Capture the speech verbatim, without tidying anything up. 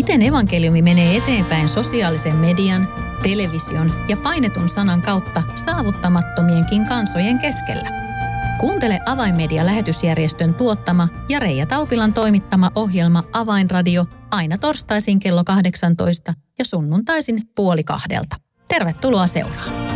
Miten evankeliumi menee eteenpäin sosiaalisen median, television ja painetun sanan kautta saavuttamattomienkin kansojen keskellä? Kuuntele Avainmedia-lähetysjärjestön tuottama ja Reija Taupilan toimittama ohjelma Avainradio aina torstaisin kello kahdeksantoista ja sunnuntaisin puoli kahdelta. Tervetuloa seuraan.